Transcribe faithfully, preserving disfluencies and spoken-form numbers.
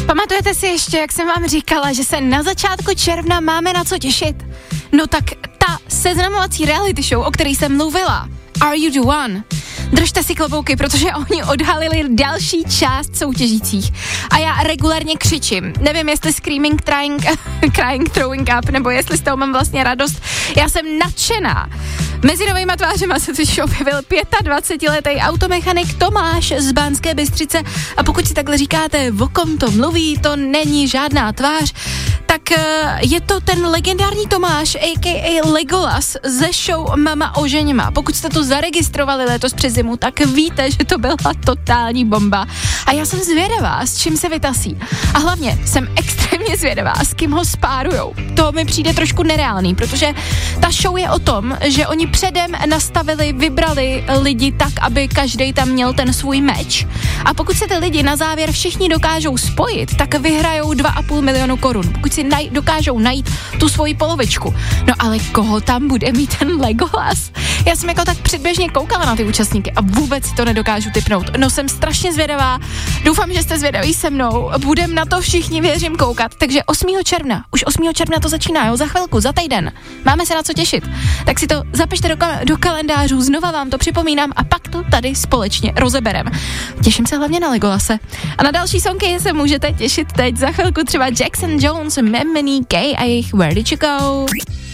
Pamatujete si ještě, jak jsem vám říkala, že se na začátku června máme na co těšit? No tak ta seznamovací reality show, o které jsem mluvila, Are You The One? Držte si klobouky, protože oni odhalili další část soutěžících. A já regulárně křičím. Nevím, jestli screaming, trying, crying, throwing up, nebo jestli z toho mám vlastně radost. Já jsem nadšená. Mezi novejma tvářema se totiž objevil dvacetiletý automechanik Tomáš z Banské Bystrice. A pokud si takhle říkáte, o kom to mluví, to není žádná tvář, tak je to ten legendární Tomáš, a ká a. Legolas ze show Mama ožeňma. Pokud jste to zaregistrovali letos přes zimu, tak víte, že to byla totální bomba. A já jsem zvědavá, s čím se vytasí. A hlavně jsem extrémně zvědavá, s kým ho spárujou. To mi přijde trošku nereálný, protože ta show je o tom, že oni předem nastavili, vybrali lidi tak, aby každej tam měl ten svůj meč. A pokud se ty lidi na závěr všichni dokážou spojit, tak vyhrajou dva a půl milionu korun. Pokud si naj, dokážou najít tu svoji polovičku. No ale koho tam bude mít ten Legolas? Já jsem jako tak předběžně koukala na ty účastníky a vůbec si to nedokážu tipnout. No jsem strašně zvědavá. Doufám, že jste zvědaví se mnou. Budem na to všichni, věřím, koukat. Takže osmého června, už osmého června to začíná, jo, za chvilku, za týden. Máme se na co těšit. Tak si to zapište do, ka- do kalendářů, znova vám to připomínám a pak to tady společně rozeberem. Těším se hlavně na Legolase. A na další sonky se můžete těšit teď za chvilku třeba Jackson Jones, Memony K a jejich Where Did You Go?